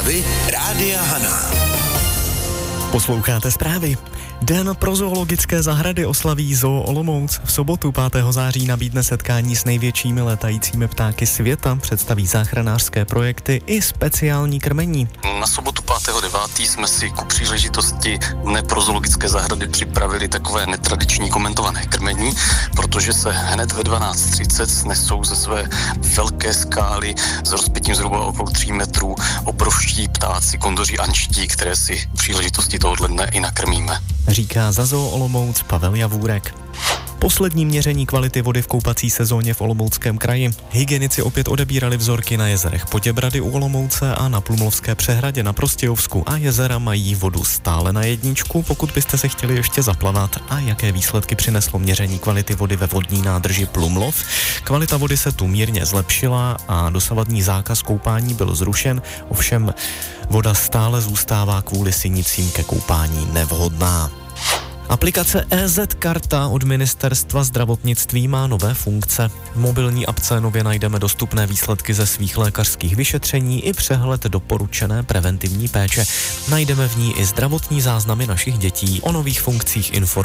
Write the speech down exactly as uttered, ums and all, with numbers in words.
Zprávy Rádia Hana. Posloucháte zprávy. Den pro zoologické zahrady oslaví Zoo Olomouc. V sobotu pátého září nabídne setkání s největšími létajícími ptáky světa, představí záchranářské projekty i speciální krmení. Na sobotu pátého devátého jsme si ku příležitosti Dne pro zoologické zahrady připravili takové netradiční komentované krmení, protože se hned ve dvanáct třicet snesou ze své velké skály s rozpětím zhruba okolo tří metrů obrovští ptáci, kondoři anští, které si u příležitosti tohoto dne i nakrmíme. Říká za Zoo Olomouc Pavel Javůrek. Poslední měření kvality vody v koupací sezóně v Olomouckém kraji. Hygienici opět odebírali vzorky na jezerech Poděbrady u Olomouce a na Plumlovské přehradě na Prostějovsku a jezera mají vodu stále na jedničku, pokud byste se chtěli ještě zaplavat. A jaké výsledky přineslo měření kvality vody ve vodní nádrži Plumlov? Kvalita vody se tu mírně zlepšila a dosavadní zákaz koupání byl zrušen, ovšem voda stále zůstává kvůli sinicím ke koupání nevhodná. Aplikace E Z Karta od Ministerstva zdravotnictví má nové funkce. V mobilní apce nově najdeme dostupné výsledky ze svých lékařských vyšetření i přehled doporučené preventivní péče. Najdeme v ní i zdravotní záznamy našich dětí. O nových funkcích informuje